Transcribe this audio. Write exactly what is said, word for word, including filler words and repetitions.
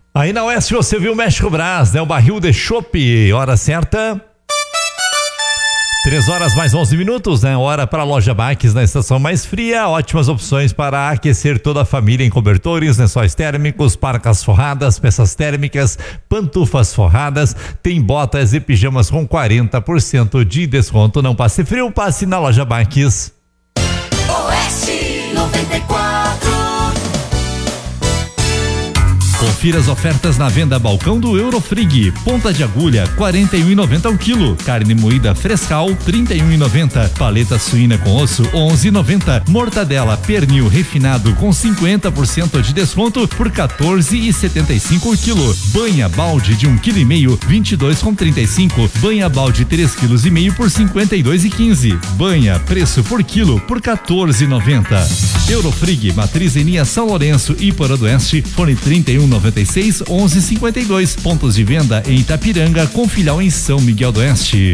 Aí na Oeste você viu o México Brás, né? O barril de chopp, hora certa. Três horas mais onze minutos, né? Hora para a loja Baques na estação mais fria. Ótimas opções para aquecer toda a família em cobertores, lençóis térmicos, parcas forradas, peças térmicas, pantufas forradas. Tem botas e pijamas com quarenta por cento de desconto. Não passe frio, passe na loja Baques. Oeste noventa e quatro. Confira as ofertas na venda balcão do Eurofrig. Ponta de agulha, quarenta e um e noventa o quilo. Carne moída frescal, trinta e um e noventa. Paleta suína com osso, onze e noventa. Mortadela pernil refinado com cinquenta por cento de desconto por quatorze e setenta e cinco o quilo. Banha balde de um quilo e meio, vinte e dois com trinta e cinco. Banha balde três quilos e meio por cinquenta e dois e quinze. Banha preço por quilo por quatorze e noventa. Eurofrig, matriz em linha São Lourenço e Porã do Oeste, fone trinta e um noventa e seis, onze cinquenta e dois. Pontos de venda em Itapiranga com filial em São Miguel do Oeste.